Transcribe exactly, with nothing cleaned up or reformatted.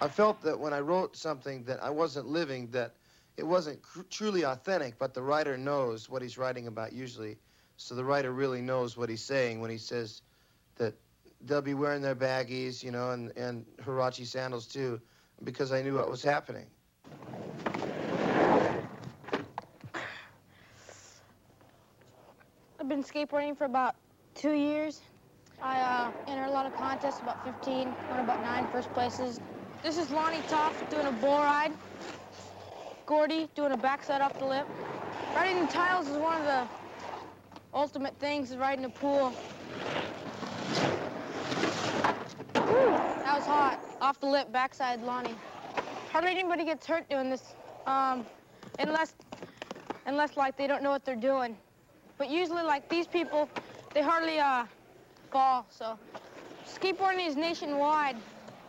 felt that when I wrote something that I wasn't living, that it wasn't cr- truly authentic, but the writer knows what he's writing about usually. So the writer really knows what he's saying when he says that they'll be wearing their baggies, you know, and, and Huarache sandals too, because I knew what was happening. I've been skateboarding for about two years. I uh, entered a lot of contests, about fifteen, won about nine first places. This is Lonnie Toft doing a bull ride. Gordy doing a backside off the lip. Riding the tiles is one of the ultimate things, is riding a pool. Woo, that was hot. Off the lip, backside Lonnie. Hardly anybody gets hurt doing this, um, unless, unless like they don't know what they're doing. But usually, like these people, they hardly uh, fall. So skateboarding is nationwide.